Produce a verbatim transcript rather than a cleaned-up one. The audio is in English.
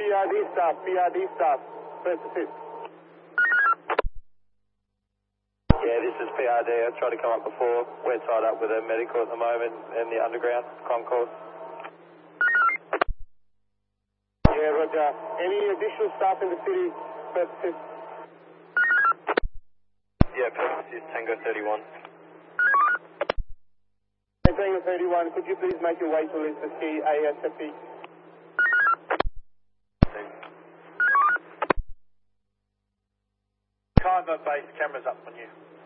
R D staff, P R D staff, first assist. Yeah, this is P R D. I tried to come up before. We're tied up with a medical at the moment in the underground concourse. Yeah, Roger. Any additional staff in the city, first assist? Yeah, first assist, Tango thirty-one. Tango thirty-one, could you please make your way to Elizabeth Key ASAP? Carver base, cameras up on you.